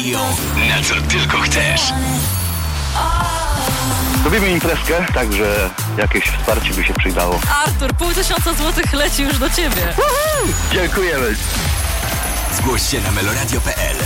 Radio, na co tylko chcesz. Robimy imprezkę, także jakieś wsparcie by się przydało. Artur, 500 złotych leci już do ciebie. Dziękujemy. Zgłoś się na meloradio.pl.